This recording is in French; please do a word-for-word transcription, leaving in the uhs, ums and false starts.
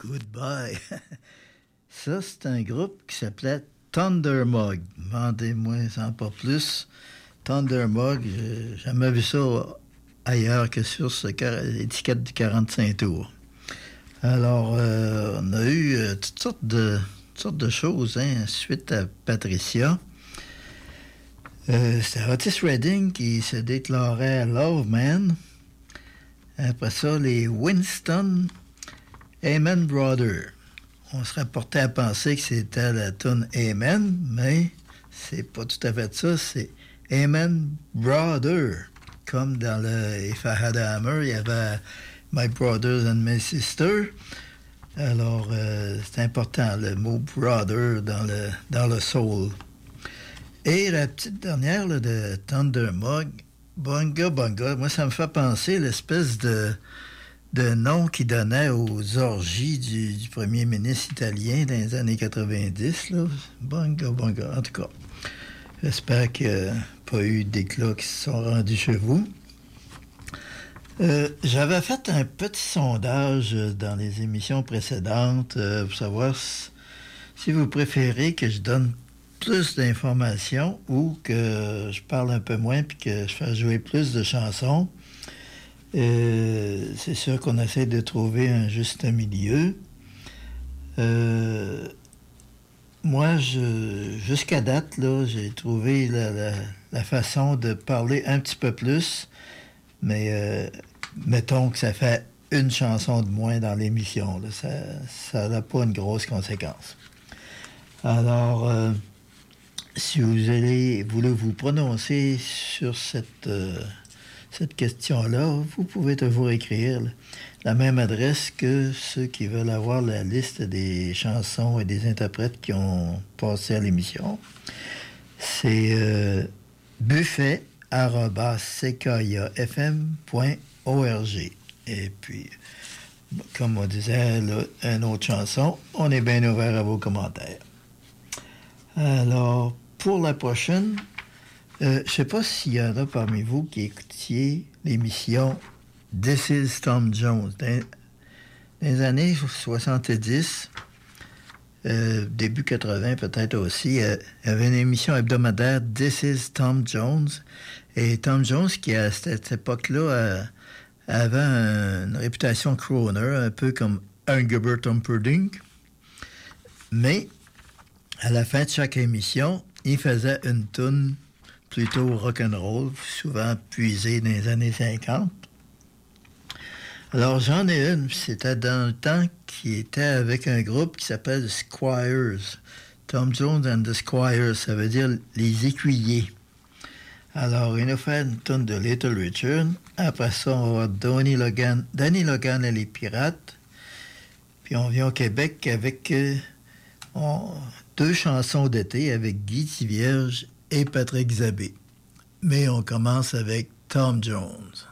Goodbye. Ça, c'est un groupe qui s'appelait Thunder Mug. Demandez-moi en pas plus. Thunder Mug, j'ai jamais vu ça ailleurs que sur cette étiquette du quarante-cinq tours. Alors, euh, on a eu euh, toutes sortes de, toutes sortes de choses hein, suite à Patricia. Euh, c'était Otis Redding qui se déclarait Love Man. Après ça, les Winston Amen Brother. On serait porté à penser que c'était la tune Amen, mais c'est pas tout à fait ça, c'est Amen Brother. Comme dans le If I Had a Hammer, il y avait My Brothers and My Sisters. Alors, euh, c'est important, le mot brother dans le, dans le soul. Et la petite dernière là, de Thunder Mug, Bunga Bunga, moi, ça me fait penser l'espèce de, de nom qu'il donnait aux orgies du, du premier ministre italien dans les années quatre-vingt-dix. Là. Bunga Bunga, en tout cas. J'espère qu'il n'y a pas eu d'éclats qui se sont rendus chez vous. Euh, j'avais fait un petit sondage dans les émissions précédentes euh, pour savoir si, si vous préférez que je donne plus d'informations ou que je parle un peu moins puis que je fasse jouer plus de chansons. Euh, c'est sûr qu'on essaie de trouver un juste milieu. Euh, moi, je, jusqu'à date, là, j'ai trouvé la, la, la façon de parler un petit peu plus. Mais euh, mettons que ça fait une chanson de moins dans l'émission. Là. Ça n'a pas une grosse conséquence. Alors, euh, si vous allez voulez vous prononcer sur cette, euh, cette question-là, vous pouvez toujours écrire là, la même adresse que ceux qui veulent avoir la liste des chansons et des interprètes qui ont passé à l'émission. C'est euh, buffet arobase c k i a f m point org. Et puis, comme on disait, là, une autre chanson, on est bien ouvert à vos commentaires. Alors, pour la prochaine, euh, je ne sais pas s'il y en a parmi vous qui écoutiez l'émission This is Tom Jones. Dans, dans les années soixante-dix, Euh, début quatre-vingts peut-être aussi, euh, il y avait une émission hebdomadaire This is Tom Jones. Et Tom Jones, qui à cette époque-là euh, avait un, une réputation crooner, un peu comme Engelbert Humperdinck. Mais à la fin de chaque émission, il faisait une tune plutôt rock'n'roll, souvent puisée dans les années cinquante. Alors, j'en ai une, c'était dans le temps qui était avec un groupe qui s'appelle The Squires. Tom Jones and the Squires, ça veut dire les écuyers. Alors, il nous fait une tonne de Little Richard. Après ça, on va voir Danny Logan, Danny Logan et les Pirates. Puis on vient au Québec avec euh, on, deux chansons d'été avec Guy Thivierge et Patrick Zabé. Mais on commence avec Tom Jones.